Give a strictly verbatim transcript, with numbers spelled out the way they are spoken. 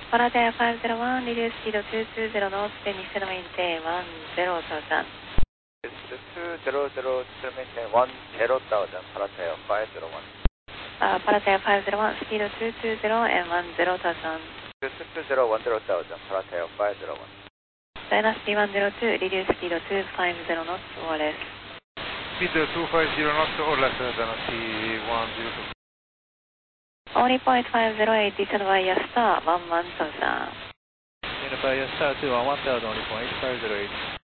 Paradia five zero one, reduce speed two two zero knots, then instead maintain one zero thousand. two zero zero to maintain one zero thousand, Paradia five zero one. Uh, Paradia five zero one, speed two two zero and one zero thousand. two two zero, one zero thousand, Paradia five zero one. Dynasty one zero two, reduce speed two five zero knots or less. Speed two five zero knots or less, Dynasty one zero two. Only point five zero eight, descend via star one one thousand. Descend via star two one one thousand, only point five zero eight.